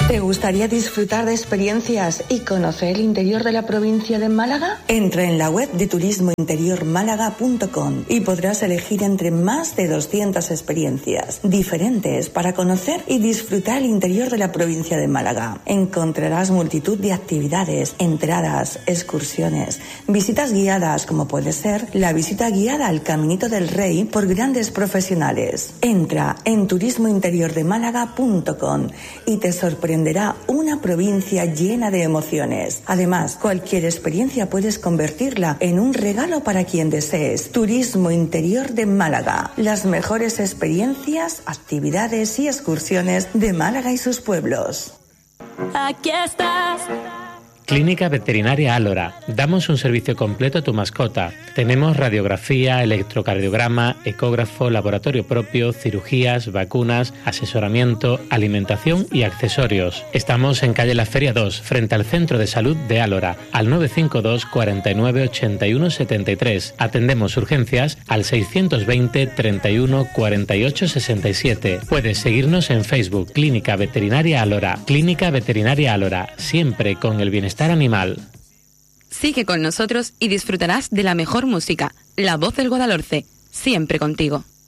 ¿Te gustaría disfrutar de experiencias y conocer el interior de la provincia de Málaga? Entra en la web de turismointeriormálaga.com y podrás elegir entre más de 200 experiencias diferentes para conocer y disfrutar el interior de la provincia de Málaga. Encontrarás multitud de actividades, entradas, excursiones, visitas guiadas, como puede ser la visita guiada al Caminito del Rey por grandes profesionales. Entra en turismointeriordemálaga.com y te sorprenderá una provincia llena de emociones. Además, cualquier experiencia puedes convertirla en un regalo para quien desees. Turismo Interior de Málaga. Las mejores experiencias, actividades y excursiones de Málaga y sus pueblos. Aquí estás. Clínica Veterinaria Álora. Damos un servicio completo a tu mascota. Tenemos radiografía, electrocardiograma, ecógrafo, laboratorio propio, cirugías, vacunas, asesoramiento, alimentación y accesorios. Estamos en calle La Feria 2, frente al Centro de Salud de Álora, al 952 49 81 73. Atendemos urgencias al 620 31 48 67. Puedes seguirnos en Facebook, Clínica Veterinaria Álora. Clínica Veterinaria Álora, siempre con el bienestar animal. Sigue con nosotros y disfrutarás de la mejor música, La Voz del Guadalhorce, siempre contigo.